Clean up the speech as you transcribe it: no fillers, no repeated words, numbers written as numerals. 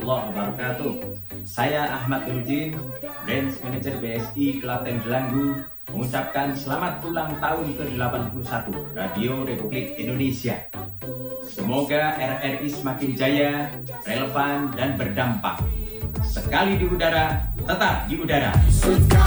warahmatullahi wabarakatuh. Saya Ahmad Nurdin, Branch Manager BSI Klaten Delanggu, mengucapkan selamat ulang tahun ke-81 Radio Republik Indonesia. Semoga RRI semakin jaya, relevan, dan berdampak. Sekali di udara, tetap di udara.